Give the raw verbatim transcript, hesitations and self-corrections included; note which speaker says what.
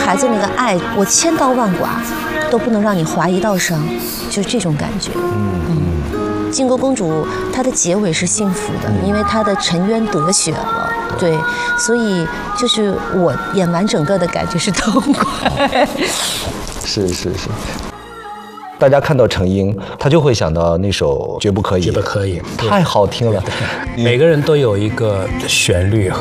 Speaker 1: 孩子那个爱，我千刀万剐都不能让你划一道伤，就是这种感觉。嗯嗯，靖国公主她的结尾是幸福的，因为她的沉冤得雪了。对，所以就是我演完整个的感觉是痛快。
Speaker 2: 是是是。大家看到程英，他就会想到那首《绝不可以》，
Speaker 3: 绝不可以，
Speaker 2: 太好听了。
Speaker 3: 每个人都有一个旋律